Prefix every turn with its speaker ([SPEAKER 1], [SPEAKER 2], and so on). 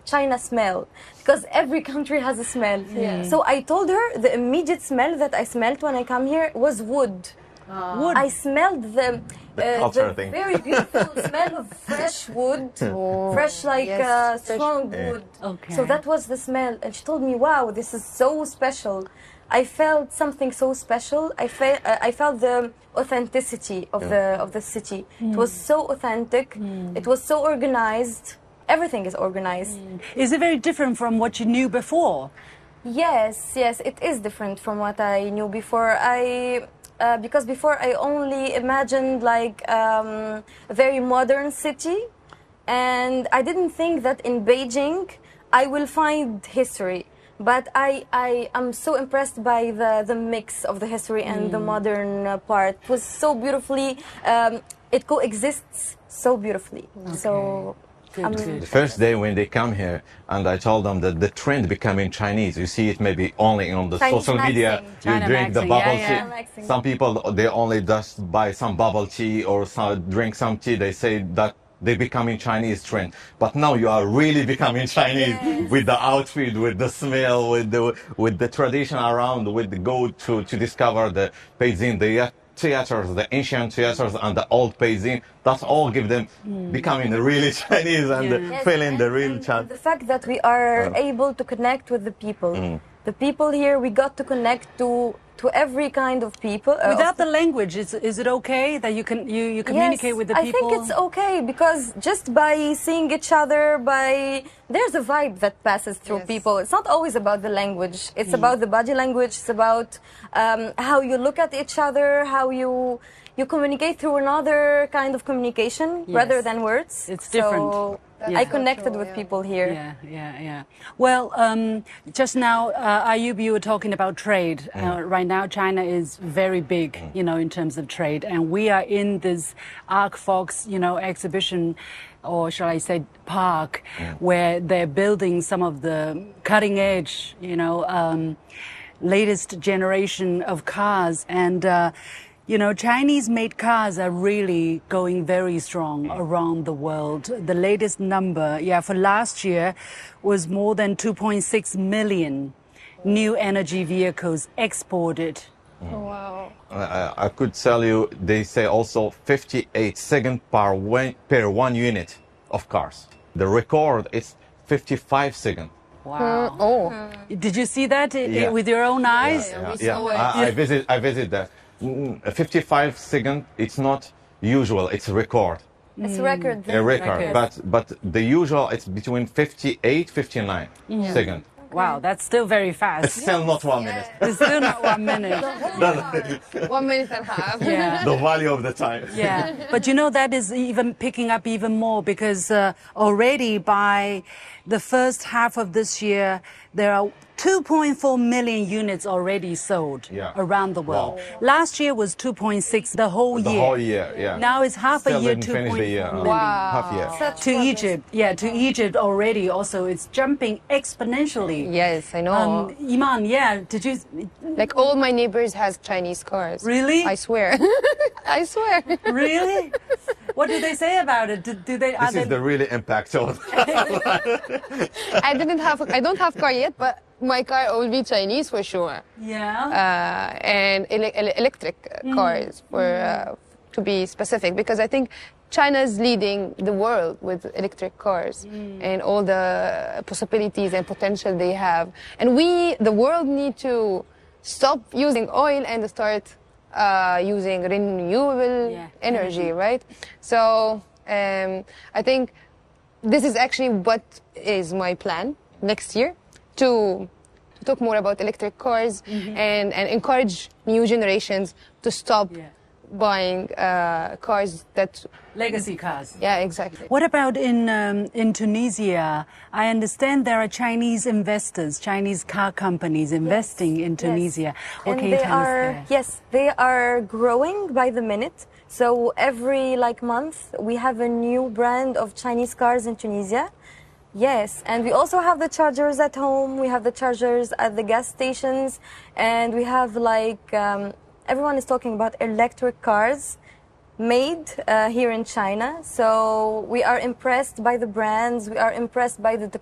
[SPEAKER 1] China smell, because every country has a smell. So I told her the immediate smell that I smelled when I come here was wood.
[SPEAKER 2] Wood.
[SPEAKER 1] I smelled the
[SPEAKER 3] thing.
[SPEAKER 1] very beautiful smell of fresh wood, fresh strong wood.
[SPEAKER 2] Okay.
[SPEAKER 1] So that was the smell, and she told me, "Wow, this is so special." I felt something so special. I felt the authenticity of the city. It was so authentic. It was so organized. Everything is organized.
[SPEAKER 2] Is it very different from what you knew before?
[SPEAKER 1] Yes, it is different from what I knew before. Because before I only imagined like a very modern city, and I didn't think that in Beijing I will find history. But I am so impressed by the mix of the history and the modern part. It was so beautifully, it coexists so beautifully.
[SPEAKER 2] Okay.
[SPEAKER 1] So.
[SPEAKER 3] The first day when they come here, and I told them that the trend becoming Chinese, you see it maybe only on the
[SPEAKER 1] Chinese
[SPEAKER 3] social media.
[SPEAKER 2] China
[SPEAKER 3] You drink the
[SPEAKER 2] maxing,
[SPEAKER 3] bubble
[SPEAKER 2] yeah,
[SPEAKER 3] tea. Some people, they only just buy some bubble tea or drink some tea. They say that they becoming Chinese trend. But now you are really becoming Chinese with the outfit, with the smell, with the tradition around, with the go to discover the Beijing, the theaters, the ancient theaters and the old Beijing. That's all give them becoming really Chinese and feeling the real Chinese.
[SPEAKER 1] The fact that we are able to connect with the people. The people here, we got to connect to every kind of people.
[SPEAKER 2] Without the language, is it okay that you communicate with the people?
[SPEAKER 1] I think it's okay, because just by seeing each other, there's a vibe that passes through people. It's not always about the language. It's about the body language. It's about how you look at each other, how you communicate through another kind of communication rather than words.
[SPEAKER 2] It's different.
[SPEAKER 1] So I connected with people here.
[SPEAKER 2] Yeah. Well, just now, Ayub, you were talking about trade. Right now, China is very big, in terms of trade. And we are in this Arcfox, exhibition, or shall I say park, where they're building some of the cutting edge, latest generation of cars. And, Chinese-made cars are really going very strong around the world. The latest number, for last year was more than 2.6 million new energy vehicles exported.
[SPEAKER 4] Oh, wow.
[SPEAKER 3] I could tell you, they say also 58 seconds per 1 unit of cars. The record is 55 seconds.
[SPEAKER 2] Wow. Did you see that with your own eyes?
[SPEAKER 3] I visit that. 55 seconds, it's not usual, it's a record.
[SPEAKER 1] It's a record.
[SPEAKER 3] A record. But the usual, it's between 58, 59 seconds.
[SPEAKER 2] Wow, that's still very fast.
[SPEAKER 3] It's still not 1 minute.
[SPEAKER 2] It's still not 1 minute.
[SPEAKER 4] 1 minute and a half.
[SPEAKER 2] Yeah.
[SPEAKER 3] The value of the time.
[SPEAKER 2] Yeah, but that is even picking up even more, because already by the first half of this year, there are 2.4 million units already sold around the world.
[SPEAKER 3] Wow.
[SPEAKER 2] Last year was 2.6 the whole year.
[SPEAKER 3] The whole year, yeah.
[SPEAKER 2] Now it's half
[SPEAKER 3] Still
[SPEAKER 2] a year,
[SPEAKER 3] didn't finish the year.
[SPEAKER 2] 2.4 million.
[SPEAKER 3] Half year.
[SPEAKER 2] To Egypt, to Egypt already also. It's jumping exponentially.
[SPEAKER 4] Yes, I know.
[SPEAKER 2] Iman, did you...
[SPEAKER 4] Like all my neighbors has Chinese cars.
[SPEAKER 2] Really?
[SPEAKER 4] I swear. I swear.
[SPEAKER 2] Really? What do they say about it? Do they?
[SPEAKER 3] This is the really impact of
[SPEAKER 4] I don't have car yet, but my car will be Chinese for sure.
[SPEAKER 2] Yeah.
[SPEAKER 4] And electric cars, to be specific, because I think China is leading the world with electric cars and all the possibilities and potential they have. And the world need to stop using oil and start using renewable energy, right? So I think this is actually what is my plan next year, to talk more about electric cars and encourage new generations to stop buying cars that...
[SPEAKER 2] Legacy cars.
[SPEAKER 4] Yeah, exactly.
[SPEAKER 2] What about in Tunisia? I understand there are Chinese investors, Chinese car companies investing in Tunisia. What can you tell us there?
[SPEAKER 1] Yes, they are growing by the minute. So every month we have a new brand of Chinese cars in Tunisia. Yes, and we also have the chargers at home. We have the chargers at the gas stations, and we have everyone is talking about electric cars made here in China. So we are impressed by the brands. We are impressed by the